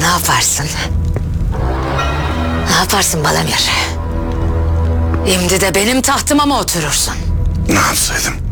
ne yaparsın? Ne yaparsın Balamir? Şimdi de benim tahtıma mı oturursun? Ne yapsaydım?